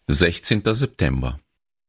16. September.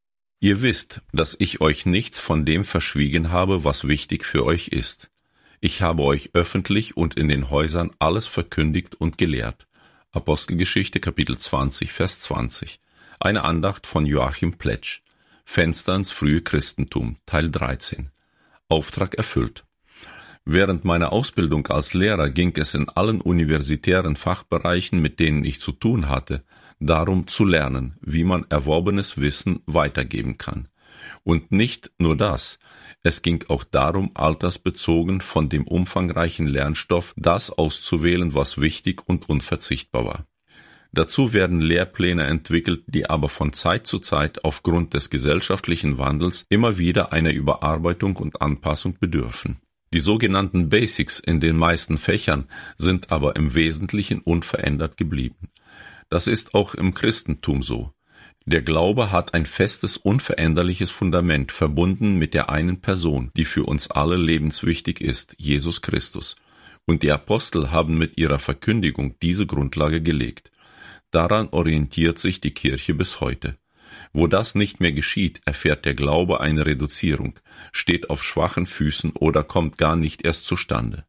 Ihr wisst, dass ich euch nichts von dem verschwiegen habe, was wichtig für euch ist. Ich habe euch öffentlich und in den Häusern alles verkündigt und gelehrt. Apostelgeschichte, Kapitel 20, Vers 20. Eine Andacht von Joachim Pletsch. Fenster ins frühe Christentum, Teil 13. Auftrag erfüllt. Während meiner Ausbildung als Lehrer ging es in allen universitären Fachbereichen, mit denen ich zu tun hatte, darum zu lernen, wie man erworbenes Wissen weitergeben kann. Und nicht nur das, es ging auch darum, altersbezogen von dem umfangreichen Lernstoff das auszuwählen, was wichtig und unverzichtbar war. Dazu werden Lehrpläne entwickelt, die aber von Zeit zu Zeit aufgrund des gesellschaftlichen Wandels immer wieder einer Überarbeitung und Anpassung bedürfen. Die sogenannten Basics in den meisten Fächern sind aber im Wesentlichen unverändert geblieben. Das ist auch im Christentum so. Der Glaube hat ein festes, unveränderliches Fundament, verbunden mit der einen Person, die für uns alle lebenswichtig ist, Jesus Christus. Und die Apostel haben mit ihrer Verkündigung diese Grundlage gelegt. Daran orientiert sich die Kirche bis heute. Wo das nicht mehr geschieht, erfährt der Glaube eine Reduzierung, steht auf schwachen Füßen oder kommt gar nicht erst zustande.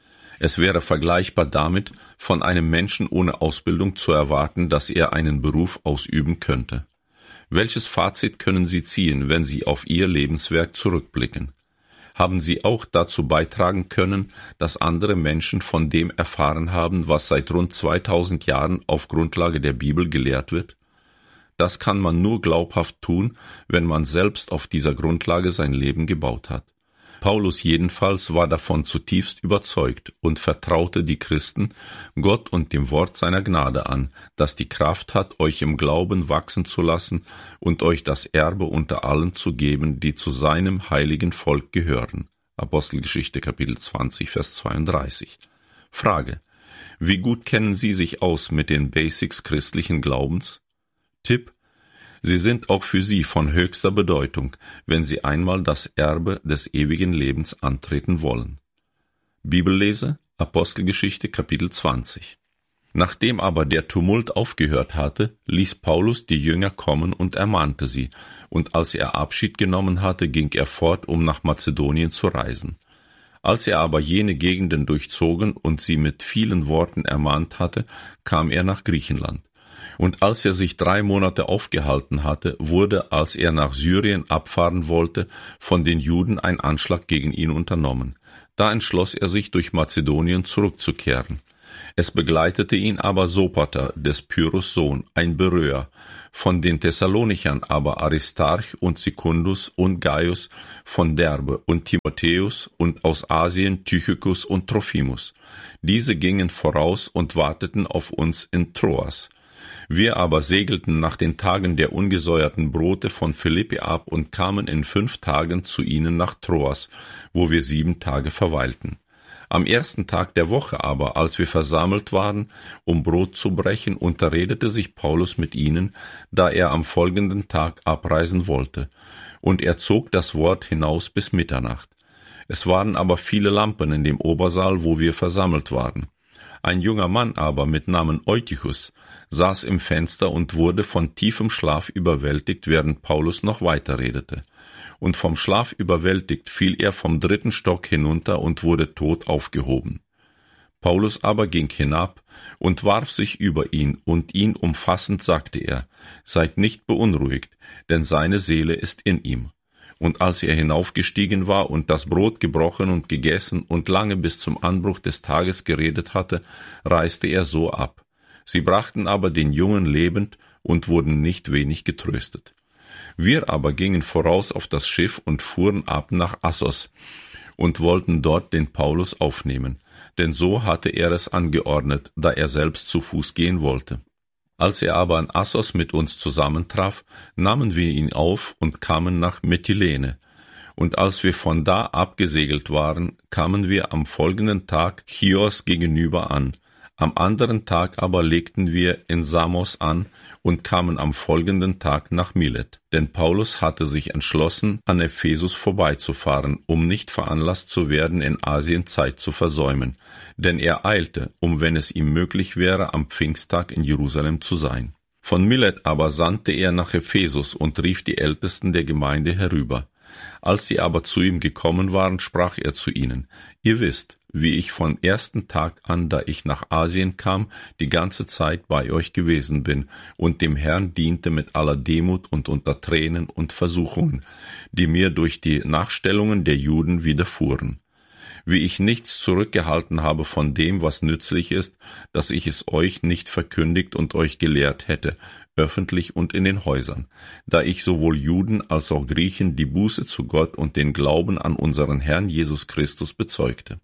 Es wäre vergleichbar damit, von einem Menschen ohne Ausbildung zu erwarten, dass er einen Beruf ausüben könnte. Welches Fazit können Sie ziehen, wenn Sie auf Ihr Lebenswerk zurückblicken? Haben Sie auch dazu beitragen können, dass andere Menschen von dem erfahren haben, was seit rund 2000 Jahren auf Grundlage der Bibel gelehrt wird? Das kann man nur glaubhaft tun, wenn man selbst auf dieser Grundlage sein Leben gebaut hat. Paulus jedenfalls war davon zutiefst überzeugt und vertraute die Christen Gott und dem Wort seiner Gnade an, das die Kraft hat, euch im Glauben wachsen zu lassen und euch das Erbe unter allen zu geben, die zu seinem heiligen Volk gehören. Apostelgeschichte, Kapitel 20, Vers 32. Frage: Wie gut kennen Sie sich aus mit den Basics christlichen Glaubens? Tipp: Sie sind auch für Sie von höchster Bedeutung, wenn Sie einmal das Erbe des ewigen Lebens antreten wollen. Bibellese, Apostelgeschichte, Kapitel 20. Nachdem aber der Tumult aufgehört hatte, ließ Paulus die Jünger kommen und ermahnte sie, und als er Abschied genommen hatte, ging er fort, um nach Mazedonien zu reisen. Als er aber jene Gegenden durchzogen und sie mit vielen Worten ermahnt hatte, kam er nach Griechenland. Und als er sich 3 Monate aufgehalten hatte, wurde, als er nach Syrien abfahren wollte, von den Juden ein Anschlag gegen ihn unternommen. Da entschloss er sich, durch Mazedonien zurückzukehren. Es begleitete ihn aber Sopater, des Pyrrhus Sohn, ein Beröer, von den Thessalonichern aber Aristarch und Secundus und Gaius von Derbe und Timotheus und aus Asien Tychicus und Trophimus. Diese gingen voraus und warteten auf uns in Troas. Wir aber segelten nach den Tagen der ungesäuerten Brote von Philippi ab und kamen in 5 Tagen zu ihnen nach Troas, wo wir 7 Tage verweilten. Am ersten Tag der Woche aber, als wir versammelt waren, um Brot zu brechen, unterredete sich Paulus mit ihnen, da er am folgenden Tag abreisen wollte. Und er zog das Wort hinaus bis Mitternacht. Es waren aber viele Lampen in dem Obersaal, wo wir versammelt waren. Ein junger Mann aber mit Namen Eutychus saß im Fenster und wurde von tiefem Schlaf überwältigt, während Paulus noch weiterredete. Und vom Schlaf überwältigt fiel er vom 3. Stock hinunter und wurde tot aufgehoben. Paulus aber ging hinab und warf sich über ihn, und ihn umfassend sagte er: Seid nicht beunruhigt, denn seine Seele ist in ihm. Und als er hinaufgestiegen war und das Brot gebrochen und gegessen und lange bis zum Anbruch des Tages geredet hatte, reiste er so ab. Sie brachten aber den Jungen lebend und wurden nicht wenig getröstet. Wir aber gingen voraus auf das Schiff und fuhren ab nach Assos und wollten dort den Paulus aufnehmen, denn so hatte er es angeordnet, da er selbst zu Fuß gehen wollte. Als er aber in Assos mit uns zusammentraf, nahmen wir ihn auf und kamen nach Mytilene. Und als wir von da abgesegelt waren, kamen wir am folgenden Tag Chios gegenüber an. Am anderen Tag aber legten wir in Samos an und kamen am folgenden Tag nach Milet. Denn Paulus hatte sich entschlossen, an Ephesus vorbeizufahren, um nicht veranlasst zu werden, in Asien Zeit zu versäumen. Denn er eilte, wenn es ihm möglich wäre, am Pfingsttag in Jerusalem zu sein. Von Milet aber sandte er nach Ephesus und rief die Ältesten der Gemeinde herüber. Als sie aber zu ihm gekommen waren, sprach er zu ihnen: Ihr wisst, wie ich vom ersten Tag an, da ich nach Asien kam, die ganze Zeit bei euch gewesen bin und dem Herrn diente mit aller Demut und unter Tränen und Versuchungen, die mir durch die Nachstellungen der Juden widerfuhren. Wie ich nichts zurückgehalten habe von dem, was nützlich ist, dass ich es euch nicht verkündigt und euch gelehrt hätte, öffentlich und in den Häusern, da ich sowohl Juden als auch Griechen die Buße zu Gott und den Glauben an unseren Herrn Jesus Christus bezeugte.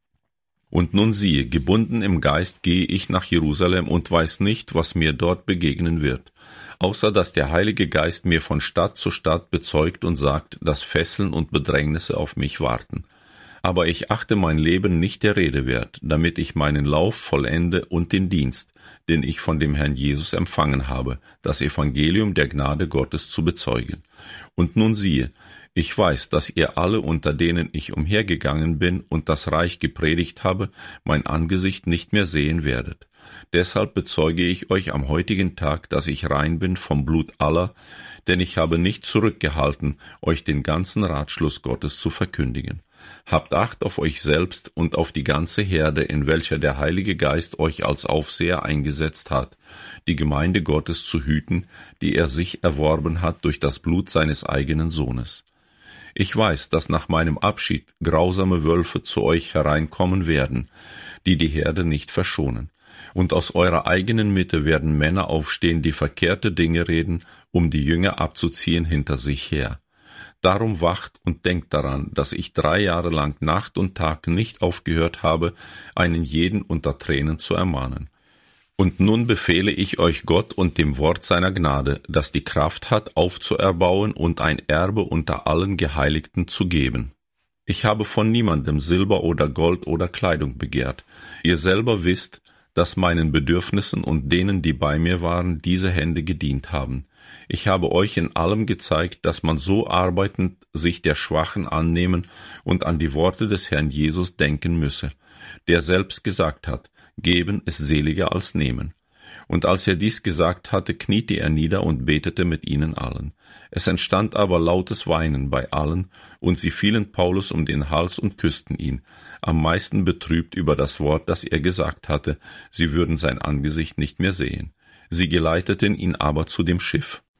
Und nun siehe, gebunden im Geist gehe ich nach Jerusalem und weiß nicht, was mir dort begegnen wird, außer dass der Heilige Geist mir von Stadt zu Stadt bezeugt und sagt, dass Fesseln und Bedrängnisse auf mich warten. Aber ich achte mein Leben nicht der Rede wert, damit ich meinen Lauf vollende und den Dienst, den ich von dem Herrn Jesus empfangen habe, das Evangelium der Gnade Gottes zu bezeugen. Und nun siehe, ich weiß, dass ihr alle, unter denen ich umhergegangen bin und das Reich gepredigt habe, mein Angesicht nicht mehr sehen werdet. Deshalb bezeuge ich euch am heutigen Tag, dass ich rein bin vom Blut aller, denn ich habe nicht zurückgehalten, euch den ganzen Ratschluss Gottes zu verkündigen. Habt Acht auf euch selbst und auf die ganze Herde, in welcher der Heilige Geist euch als Aufseher eingesetzt hat, die Gemeinde Gottes zu hüten, die er sich erworben hat durch das Blut seines eigenen Sohnes. Ich weiß, dass nach meinem Abschied grausame Wölfe zu euch hereinkommen werden, die die Herde nicht verschonen. Und aus eurer eigenen Mitte werden Männer aufstehen, die verkehrte Dinge reden, um die Jünger abzuziehen hinter sich her. Darum wacht und denkt daran, dass ich 3 Jahre lang Nacht und Tag nicht aufgehört habe, einen jeden unter Tränen zu ermahnen. Und nun befehle ich euch Gott und dem Wort seiner Gnade, das die Kraft hat, aufzuerbauen und ein Erbe unter allen Geheiligten zu geben. Ich habe von niemandem Silber oder Gold oder Kleidung begehrt. Ihr selber wisst, dass meinen Bedürfnissen und denen, die bei mir waren, diese Hände gedient haben. Ich habe euch in allem gezeigt, dass man so arbeitend sich der Schwachen annehmen und an die Worte des Herrn Jesus denken müsse, der selbst gesagt hat: Geben ist seliger als nehmen. Und als er dies gesagt hatte, kniete er nieder und betete mit ihnen allen. Es entstand aber lautes Weinen bei allen, und sie fielen Paulus um den Hals und küssten ihn, am meisten betrübt über das Wort, das er gesagt hatte, sie würden sein Angesicht nicht mehr sehen. Sie geleiteten ihn aber zu dem Schiff.